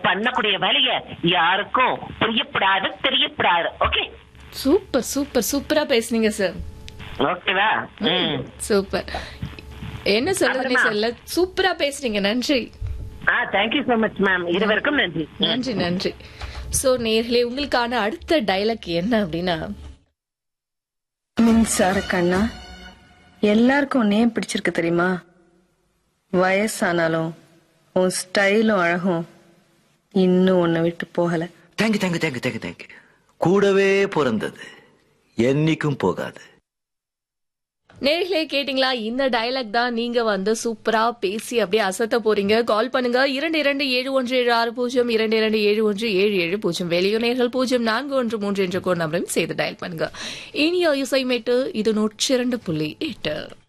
பண்ணக்கூடிய வேலைய யாருக்கும் புரியப்படாது, தெரியப்படாது. ஓகே, சூப்பர் சூப்பர் சூப்பரா பேசுனீங்க சார். ஓகேவா? சூப்பர். என்ன சொல்றதுனே சொல்ல சூப்பரா பேசுறீங்க. நன்றி. Thank you so much ma'am. இருவருக்கும் நன்றி. நன்றி நன்றி. சோ நேர்களே, உங்களுக்கான அடுத்த டைலாக் என்ன அப்படின்னா, மின்சார கண்ணா, எல்லாருக்கும் உன்னையே பிடிச்சிருக்கு தெரியுமா? வயசானாலும் உன் ஸ்டைலும் அழகும் இன்னும் உன்னை விட்டு போகல. Thank you thank you thank you thank you thank you. கூடவே பிறந்தது என்னைக்கும் போகாது. நேர்களே கேட்டீங்களா? இந்த டைலாக் தான் நீங்க வந்து சூப்பரா பேசி அப்படியே அசத்த போறீங்க. கால் பண்ணுங்க 227176 227177 வெளியூர் நேர்கள் 0413 என்ற கோட் நம்பரையும் சேர்த்து டயல் பண்ணுங்க. இனிய இசைமேட்டு இது 102.8.